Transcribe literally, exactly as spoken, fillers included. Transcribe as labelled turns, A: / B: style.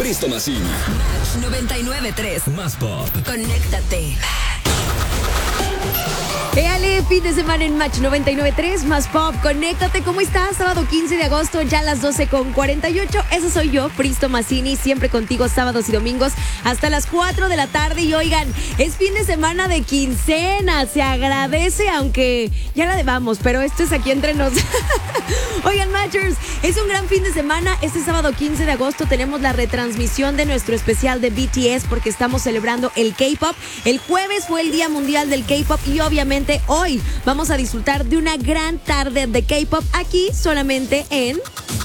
A: Fristo Massini.
B: Match noventa y nueve punto tres.
A: Más pop.
B: Conéctate.
C: Éale, fin de semana en Match noventa y nueve punto tres, Más Pop, conéctate, ¿cómo estás? Sábado quince de agosto, ya a las doce con cuarenta y ocho, eso soy yo, Fristo Massini, siempre contigo sábados y domingos hasta las cuatro de la tarde. Y oigan, es fin de semana de quincena, se agradece, aunque ya la debamos, pero esto es aquí entre nos. Oigan, Matchers, es un gran fin de semana. Este sábado quince de agosto tenemos la retransmisión de nuestro especial de B T S porque estamos celebrando el K-Pop. El jueves fue el Día Mundial del K-Pop y obviamente hoy vamos a disfrutar de una gran tarde de K-Pop aquí solamente en